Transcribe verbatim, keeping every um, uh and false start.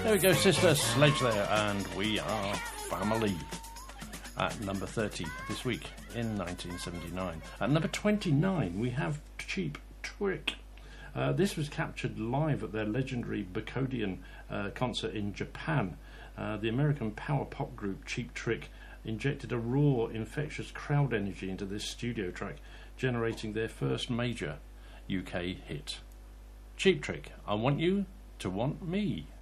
There we go, Sister Sledge there, and we are family. At number thirty this week in nineteen seventy-nine. At number twenty-nine, we have Cheap Trick. Uh, this was captured live at their legendary Bacodian uh, concert in Japan. Uh, the American power pop group Cheap Trick injected a raw, infectious crowd energy into this studio track, generating their first major U K hit. Cheap Trick, I Want You to Want Me.